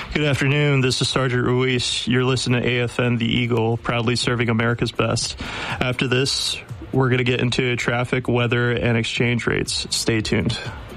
Good afternoon. This is Sergeant Ruiz. You're listening to AFN The Eagle, proudly serving America's best. After this, we're going to get into traffic, weather, and exchange rates. Stay tuned.